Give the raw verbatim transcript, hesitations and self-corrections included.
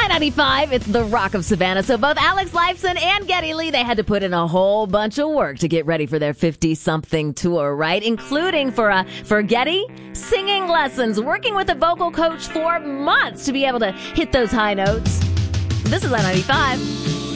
I ninety-five, it's the Rock of Savannah. So both Alex Lifeson and Geddy Lee, they had to put in a whole bunch of work to get ready for their fifty-something tour, right? Including for uh, for Geddy, singing lessons, working with a vocal coach for months to be able to hit those high notes. This is I ninety-five.